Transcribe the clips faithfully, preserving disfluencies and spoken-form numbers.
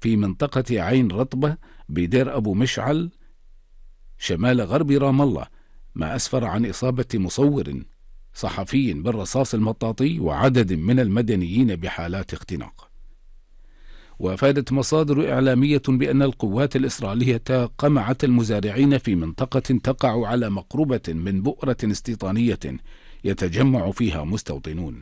في منطقة عين رطبة بدير أبو مشعل شمال غرب رام الله، ما أسفر عن إصابة مصور صحفي بالرصاص المطاطي وعدد من المدنيين بحالات اختناق. وأفادت مصادر إعلامية بأن القوات الإسرائيلية قمعت المزارعين في منطقة تقع على مقربة من بؤرة استيطانية يتجمع فيها مستوطنون.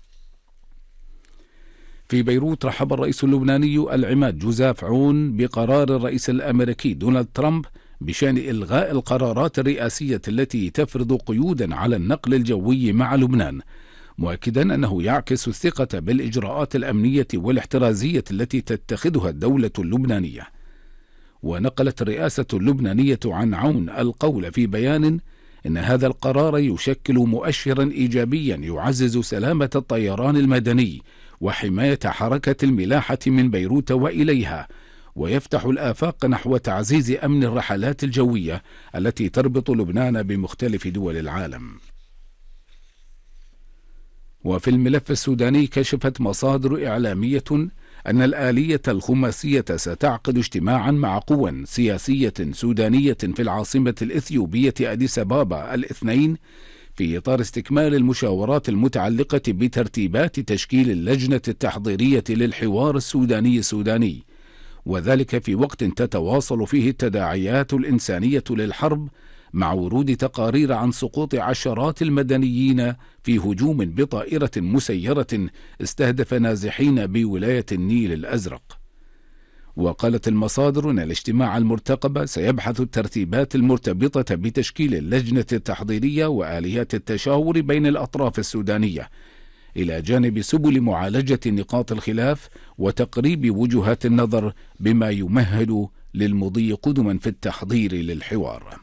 في بيروت رحب الرئيس اللبناني العماد جوزيف عون بقرار الرئيس الأمريكي دونالد ترامب بشأن إلغاء القرارات الرئاسية التي تفرض قيودا على النقل الجوي مع لبنان، مؤكدا أنه يعكس الثقة بالإجراءات الأمنية والاحترازية التي تتخذها الدولة اللبنانية. ونقلت الرئاسة اللبنانية عن عون القول في بيان إن هذا القرار يشكل مؤشرا إيجابيا يعزز سلامة الطيران المدني وحماية حركة الملاحة من بيروت وإليها، ويفتح الآفاق نحو تعزيز أمن الرحلات الجوية التي تربط لبنان بمختلف دول العالم. وفي الملف السوداني كشفت مصادر إعلامية أن الآلية الخماسية ستعقد اجتماعا مع قوى سياسية سودانية في العاصمة الإثيوبية أديس أبابا الاثنين في إطار استكمال المشاورات المتعلقة بترتيبات تشكيل اللجنة التحضيرية للحوار السوداني السوداني، وذلك في وقت تتواصل فيه التداعيات الإنسانية للحرب مع ورود تقارير عن سقوط عشرات المدنيين في هجوم بطائرة مسيرة استهدف نازحين بولاية النيل الأزرق. وقالت المصادر أن الاجتماع المرتقب سيبحث الترتيبات المرتبطة بتشكيل اللجنة التحضيرية وآليات التشاور بين الأطراف السودانية، إلى جانب سبل معالجة نقاط الخلاف وتقريب وجهات النظر بما يمهد للمضي قدما في التحضير للحوار.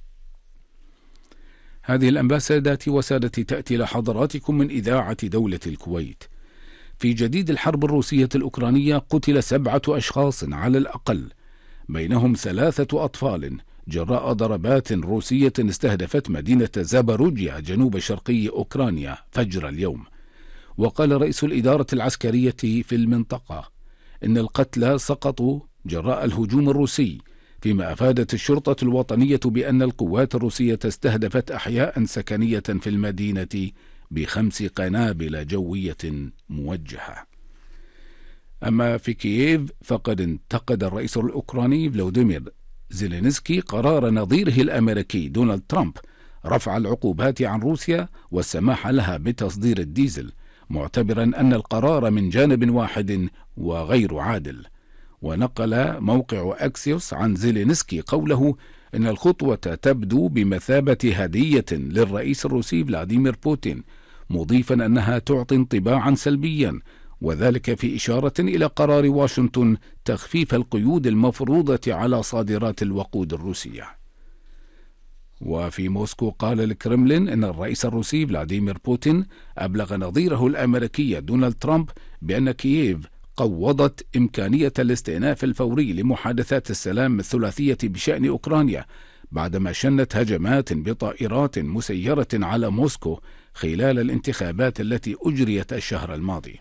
هذه الأنباء سادتي وسادتي تأتي لحضراتكم من إذاعة دولة الكويت. في جديد الحرب الروسية الأوكرانية قتل سبعة أشخاص على الأقل، بينهم ثلاثة أطفال، جراء ضربات روسية استهدفت مدينة زاباروجيا جنوب شرقي أوكرانيا فجر اليوم. وقال رئيس الإدارة العسكرية في المنطقة إن القتلى سقطوا جراء الهجوم الروسي، فيما أفادت الشرطة الوطنية بأن القوات الروسية استهدفت أحياء سكنية في المدينة بخمس قنابل جوية موجهة. أما في كييف فقد انتقد الرئيس الأوكراني فلوديمير زيلينسكي قرار نظيره الأمريكي دونالد ترامب رفع العقوبات عن روسيا والسماح لها بتصدير الديزل، معتبرا أن القرار من جانب واحد وغير عادل. ونقل موقع أكسيوس عن زيلينسكي قوله إن الخطوة تبدو بمثابة هدية للرئيس الروسي فلاديمير بوتين، مضيفا أنها تعطي انطباعا سلبيا، وذلك في إشارة إلى قرار واشنطن تخفيف القيود المفروضة على صادرات الوقود الروسية. وفي موسكو قال الكرملين إن الرئيس الروسي فلاديمير بوتين أبلغ نظيره الأمريكي دونالد ترامب بأن كييف قوضت إمكانية الاستئناف الفوري لمحادثات السلام الثلاثية بشأن أوكرانيا بعدما شنت هجمات بطائرات مسيرة على موسكو خلال الانتخابات التي أجريت الشهر الماضي.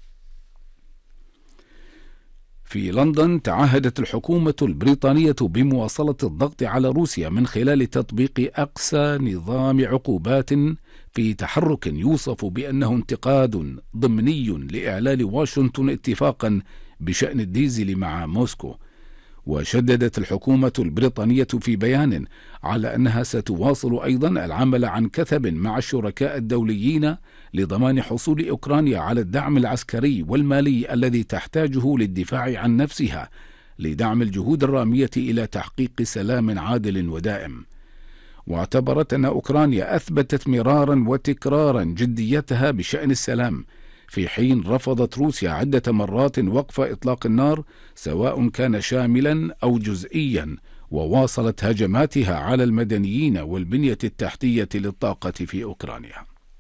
في لندن تعهدت الحكومة البريطانية بمواصلة الضغط على روسيا من خلال تطبيق أقسى نظام عقوبات في تحرك يوصف بأنه انتقاد ضمني لإعلان واشنطن اتفاقا بشأن الديزل مع موسكو. وشددت الحكومة البريطانية في بيان على أنها ستواصل أيضا العمل عن كثب مع الشركاء الدوليين لضمان حصول أوكرانيا على الدعم العسكري والمالي الذي تحتاجه للدفاع عن نفسها لدعم الجهود الرامية إلى تحقيق سلام عادل ودائم. واعتبرت أن أوكرانيا أثبتت مرارا وتكرارا جديتها بشأن السلام، في حين رفضت روسيا عدة مرات وقف إطلاق النار سواء كان شاملا أو جزئيا، وواصلت هجماتها على المدنيين والبنية التحتية للطاقة في أوكرانيا.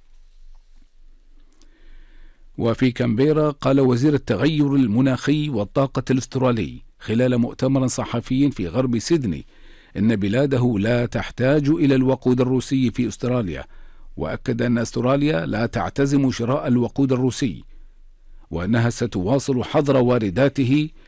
وفي كامبيرا قال وزير التغير المناخي والطاقة الأسترالي خلال مؤتمر صحفي في غرب سيدني إن بلاده لا تحتاج إلى الوقود الروسي في أستراليا، وأكد أن أستراليا لا تعتزم شراء الوقود الروسي، وأنها ستواصل حظر وارداته